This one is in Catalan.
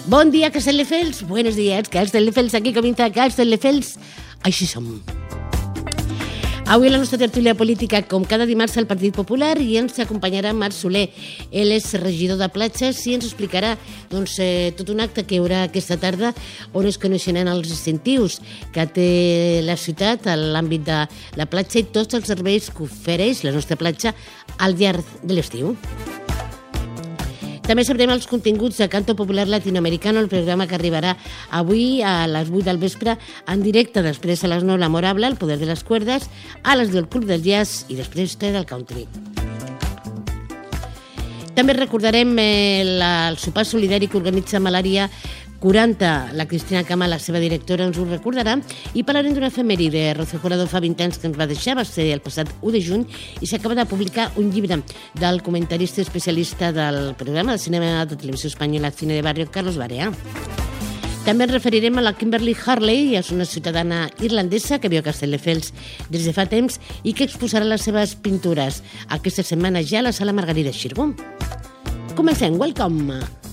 Bon dia, Castelldefels. Buenos días, Castelldefels. Aquí comienza Castelldefels. Així som. Avui la nostra tertúlia política, com cada dimarts, al Partit Popular, i ens acompanyarà Marc Soler. Ell és regidor de platges i ens explicarà tot un acte que hi haurà aquesta tarda on es coneixeran els incentius que té la ciutat a l'àmbit de la platja i tots els serveis que ofereix la nostra platja al llarg de l'estiu. També sabrem els continguts de Canto Popular Latinoamericano, el programa que arribarà avui a les 8 del vespre en directe, després a les 9 la Morable, el Poder de les Cuerdes, a les del Club del Jazz i després del Country. També recordarem el sopar solidari que organitza Malària 40. La Cristina Cama, la seva directora, ens ho recordarà, i parlarem d'una efemèride. Rocío Jurado fa 20 anys que ens va deixar, va ser el passat 1 de juny, i s'acaba de publicar un llibre del comentarista especialista del programa de cinema de televisió espanyola Cine de Barrio, Carlos Barea. També ens referirem a la Kimberly Harley, és una ciutadana irlandesa que viu a Castelldefels des de fa temps i que exposarà les seves pintures aquesta setmana ja a la Sala Margarida Xirgo. Comencem, welcome!